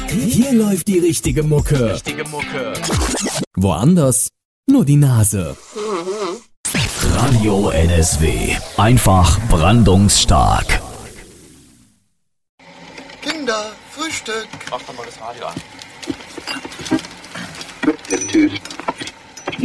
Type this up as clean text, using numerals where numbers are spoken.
Hier läuft die richtige Mucke. Woanders nur die Nase. Radio NSW. Einfach brandungsstark. Kinder, Frühstück. Mach doch mal das Radio an. Der Typ.